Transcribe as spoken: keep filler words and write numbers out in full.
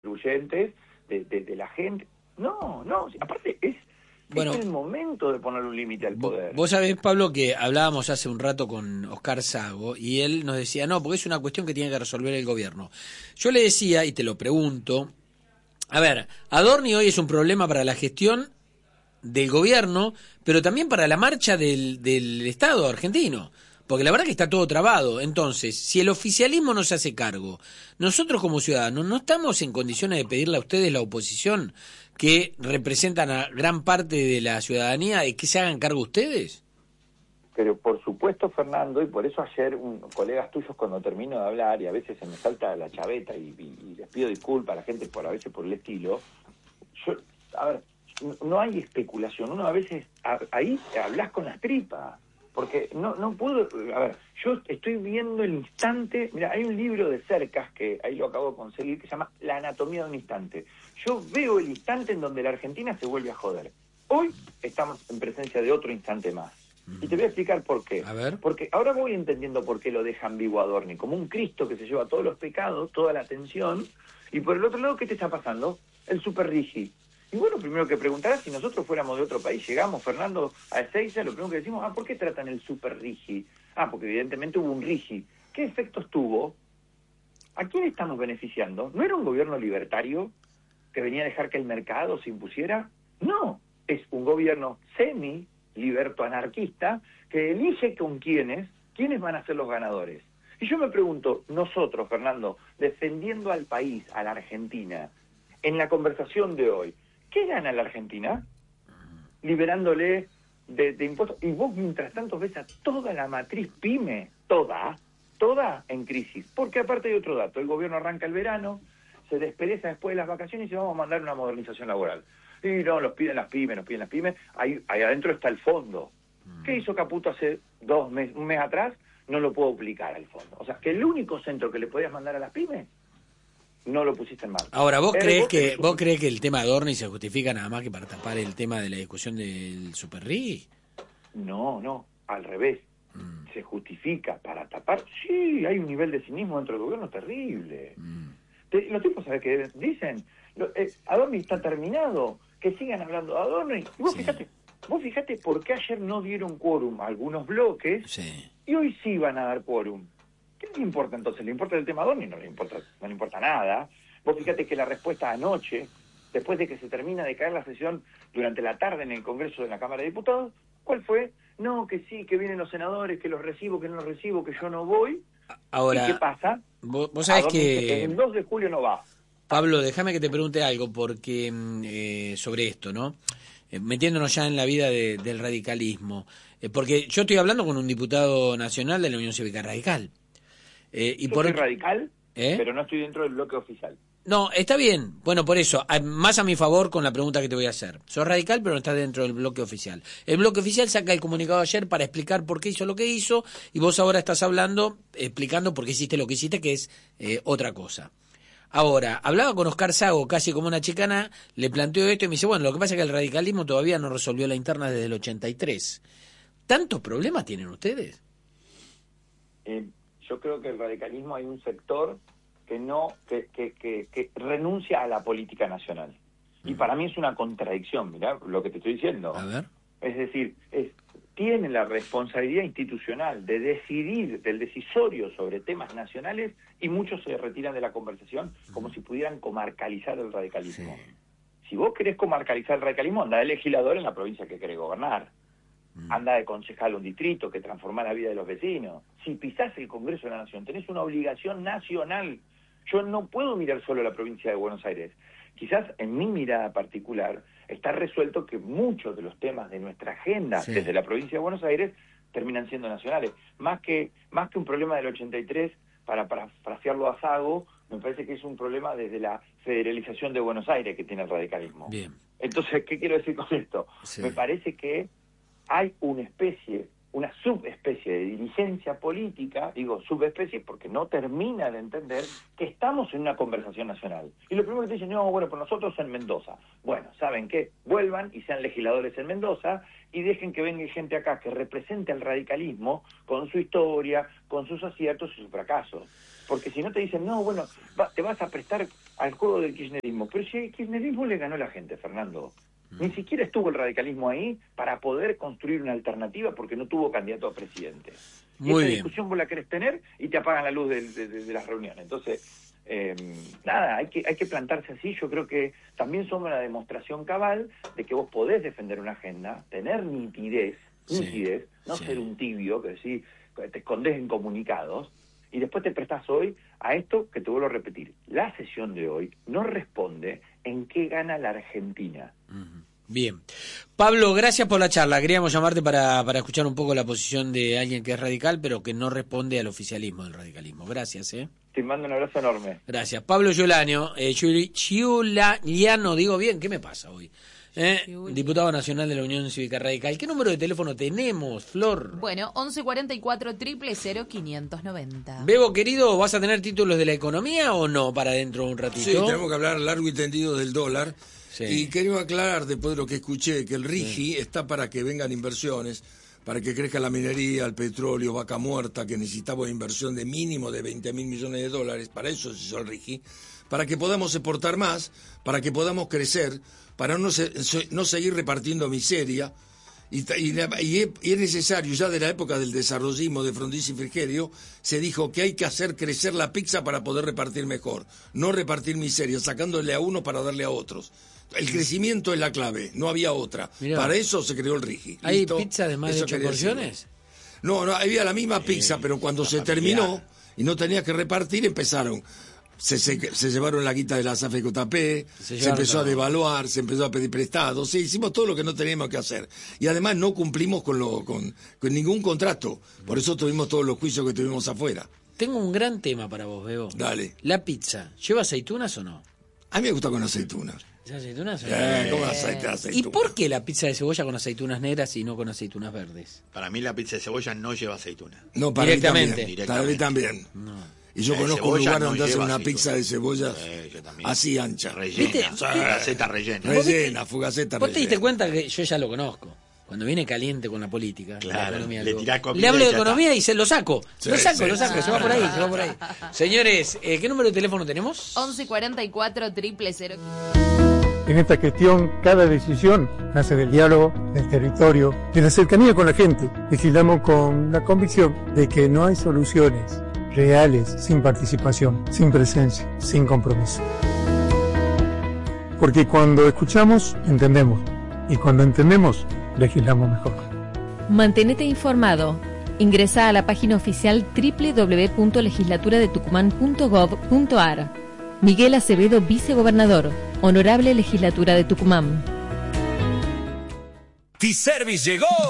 contribuyentes, de, de, de la gente. No, no, aparte es, bueno, es el momento de poner un límite al poder. Vos sabés, Pablo, que hablábamos hace un rato con Oscar Sago y él nos decía, no, porque es una cuestión que tiene que resolver el gobierno. Yo le decía, y te lo pregunto, a ver, Adorni hoy es un problema para la gestión del gobierno, pero también para la marcha del, del Estado argentino. Porque la verdad que está todo trabado. Entonces, si el oficialismo no se hace cargo, nosotros como ciudadanos no estamos en condiciones de pedirle a ustedes, la oposición, que representan a gran parte de la ciudadanía, de que se hagan cargo ustedes. Pero por supuesto, Fernando, y por eso ayer un, colegas tuyos cuando termino de hablar, y a veces se me salta la chaveta y, y, y les pido disculpas a la gente por a veces por el estilo, yo, a ver, no hay especulación, uno a veces a, ahí hablas con las tripas. Porque no no puedo, a ver, yo estoy viendo el instante, mira, hay un libro de Cercas, que ahí lo acabo de conseguir, que se llama La anatomía de un instante. Yo veo el instante en donde la Argentina se vuelve a joder. Hoy estamos en presencia de otro instante más. Y te voy a explicar por qué. A ver. Porque ahora voy entendiendo por qué lo deja ambiguo Adorni, como un Cristo que se lleva todos los pecados, toda la atención, y por el otro lado, ¿qué te está pasando? El super rigi. Y bueno, primero que preguntar, si nosotros fuéramos de otro país, llegamos, Fernando, a Ezeiza, lo primero que decimos, ah, ¿por qué tratan el super rigi? Ah, porque evidentemente hubo un rigi. ¿Qué efectos tuvo? ¿A quién estamos beneficiando? ¿No era un gobierno libertario que venía a dejar que el mercado se impusiera? No, es un gobierno semi-liberto-anarquista que elige con quiénes, quiénes van a ser los ganadores. Y yo me pregunto, nosotros, Fernando, defendiendo al país, a la Argentina, en la conversación de hoy, ¿qué gana la Argentina? Liberándole de, de impuestos. Y vos, mientras tanto, ves a toda la matriz PYME, toda, toda en crisis. Porque aparte hay otro dato, el gobierno arranca el verano, se despereza después de las vacaciones y dice, vamos a mandar una modernización laboral. Y no, los piden las pymes, nos piden las pymes. Ahí, ahí adentro está el fondo. ¿Qué hizo Caputo hace dos meses, un mes atrás? No lo puedo aplicar al fondo. O sea, que el único centro que le podías mandar a las pymes no lo pusiste en marcha. Ahora, ¿vos Pero crees vos que un... vos crees que el tema de Adorni se justifica nada más que para tapar el tema de la discusión del Super R I? No, no, al revés. Mm. Se justifica para tapar. Sí, hay un nivel de cinismo dentro del gobierno terrible. Mm. Te, los tipos, ¿sabes qué dicen? Lo, eh, Adorni está terminado, que sigan hablando de Adorni. Y vos sí. fíjate, vos fíjate por qué ayer no dieron quórum a algunos bloques, sí, y hoy sí van a dar quórum. ¿Qué le importa entonces? ¿Le importa el tema Adorni? No le importa, no le importa nada. Vos fíjate que la respuesta anoche, después de que se termina de caer la sesión durante la tarde en el Congreso de la Cámara de Diputados, ¿cuál fue? No, que sí, que vienen los senadores, que los recibo, que no los recibo, que yo no voy. Ahora, ¿y qué pasa? Vos, vos sabés que... el dos de julio no va. Pablo, déjame que te pregunte algo porque eh, sobre esto, ¿no? Eh, metiéndonos ya en la vida de, del radicalismo. Eh, porque yo estoy hablando con un diputado nacional de la Unión Cívica Radical. Eh, y Yo por soy radical, ¿eh? Pero no estoy dentro del bloque oficial. No, está bien. Bueno, por eso, más a mi favor con la pregunta que te voy a hacer. Sos radical, pero no estás dentro del bloque oficial. El bloque oficial saca el comunicado ayer para explicar por qué hizo lo que hizo, y vos ahora estás hablando, explicando por qué hiciste lo que hiciste, que es eh, otra cosa. Ahora, hablaba con Oscar Sago, casi como una chicana, le planteó esto y me dice, bueno, lo que pasa es que el radicalismo todavía no resolvió la interna desde el ochenta y tres. ¿Tantos problemas tienen ustedes? Eh... Yo creo que el radicalismo hay un sector que no que, que, que, que renuncia a la política nacional. Y para mí es una contradicción, mirá lo que te estoy diciendo. A ver. Es decir, es, tiene la responsabilidad institucional de decidir, del decisorio sobre temas nacionales, y muchos se retiran de la conversación como si pudieran comarcalizar el radicalismo. Sí. Si vos querés comarcalizar el radicalismo, anda de legislador en la provincia que querés gobernar. Anda de concejal a un distrito que transforma la vida de los vecinos. Si pisás el Congreso de la Nación, tenés una obligación nacional. Yo no puedo mirar solo la provincia de Buenos Aires. Quizás en mi mirada particular está resuelto que muchos de los temas de nuestra agenda, sí, desde la provincia de Buenos Aires, terminan siendo nacionales. Más que más que un problema del ochenta y tres, para parafrasearlo a Sago, me parece que es un problema desde la federalización de Buenos Aires que tiene el radicalismo. Bien. Entonces, ¿qué quiero decir con esto? Sí. Me parece que hay una especie una subespecie de dirigencia política, digo subespecie porque no termina de entender que estamos en una conversación nacional. Y lo primero que te dicen, no, bueno, por nosotros en Mendoza. Bueno, ¿saben qué? Vuelvan y sean legisladores en Mendoza y dejen que venga gente acá que represente al radicalismo con su historia, con sus aciertos y sus fracasos. Porque si no te dicen, no, bueno, va, te vas a prestar al juego del kirchnerismo. Pero si el kirchnerismo le ganó a la gente, Fernando. Ni siquiera estuvo el radicalismo ahí para poder construir una alternativa porque no tuvo candidato a presidente. Y Muy esa bien. discusión vos la querés tener y te apagan la luz de, de, de, de las reuniones. Entonces, eh, nada, hay que, hay que plantarse así. Yo creo que también somos una demostración cabal de que vos podés defender una agenda, tener nitidez, Sí, nitidez, no sí. ser un tibio, que decís, te escondés en comunicados, y después te prestás hoy a esto que te vuelvo a repetir. La sesión de hoy no responde en qué gana la Argentina. Uh-huh. Bien. Pablo, gracias por la charla. Queríamos llamarte para, para escuchar un poco la posición de alguien que es radical, pero que no responde al oficialismo del radicalismo. Gracias, ¿eh? Te mando un abrazo enorme. Gracias. Pablo Giuliano, eh, Giuliano, digo bien, ¿qué me pasa hoy? ¿Eh? Diputado Nacional de la Unión Cívica Radical. ¿Qué número de teléfono tenemos, Flor? Bueno, once cuarenta y cuatro, cero cero cero, quinientos noventa. Bebo, querido, ¿vas a tener títulos de la economía o no para dentro de un ratito? Sí, tenemos que hablar largo y tendido del dólar. Sí. Y quería aclarar, después de lo que escuché, que el RIGI sí. está para que vengan inversiones, para que crezca la minería, el petróleo, vaca muerta, que necesitamos inversión de mínimo de veinte mil millones de dólares, para eso se hizo el RIGI, para que podamos exportar más, para que podamos crecer, para no, se, no seguir repartiendo miseria, y, y, y es necesario, ya de la época del desarrollismo de Frondizi y Frigerio, se dijo que hay que hacer crecer la pizza para poder repartir mejor, no repartir miseria, sacándole a uno para darle a otros. El crecimiento es la clave, no había otra. Mirá. Para eso se creó el RIGI. ¿Hay ¿Listo? pizza de más de ocho porciones? No, no, había la misma pizza, eh, pero cuando se familiar. terminó y no tenía que repartir, empezaron. Se, se, se llevaron la guita de la S A F J P, se, se empezó todo. a devaluar, se empezó a pedir prestados, sí, hicimos todo lo que no teníamos que hacer. Y además no cumplimos con, lo, con, con ningún contrato, por eso tuvimos todos los juicios que tuvimos afuera. Tengo un gran tema para vos, Bebo. Dale. La pizza, ¿lleva aceitunas o no? A mí me gusta con aceitunas. ¿Aceitunas? Eh, ¿Cómo aceite, aceituna? ¿Y por qué la pizza de cebolla con aceitunas negras y no con aceitunas verdes? Para mí la pizza de cebolla no lleva aceituna. No, para Directamente. mí también. Para mí también. No. Y yo la conozco un lugar no donde hacen una aceituna. pizza de cebolla eh, así ancha. Rellena, fugaceta rellena. Rellena, fugaceta ¿Vos rellena. te diste cuenta que yo ya lo conozco? Cuando viene caliente con la política, claro, la economía, le, le hablo de economía y se lo saco. Sí, lo saco, sí, lo saco, sí. se va por ahí, se va por ahí. Señores, eh, ¿qué número de teléfono tenemos? once cuarenta y cuatro, cero cero cero. En esta gestión, cada decisión nace del diálogo, del territorio, de la cercanía con la gente. Legislamos con la convicción de que no hay soluciones reales sin participación, sin presencia, sin compromiso. Porque cuando escuchamos, entendemos. Y cuando entendemos, legislamos mejor. Mantenete informado. Ingresa a la página oficial doble u doble u doble u punto legislatura de tucumán punto gov punto ar. Miguel Acevedo, vicegobernador. Honorable Legislatura de Tucumán. T-Service llegó